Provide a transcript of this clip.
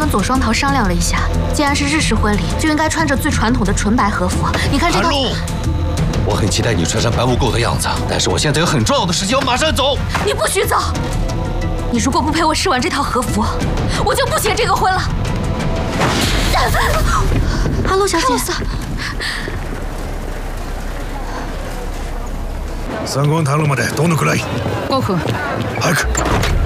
跟左双桃商量了一下，既然是日式婚礼，就应该穿着最传统的纯白和服。你看这个。 我很期待你穿上白无垢的样子，但是我现在有很重要的事情要马上走。 你不许走！你如果不陪我试完这套和服，我就不结这个婚了。阿洛小姐。 参考頼むまでどのくらい？ 5分。 早く。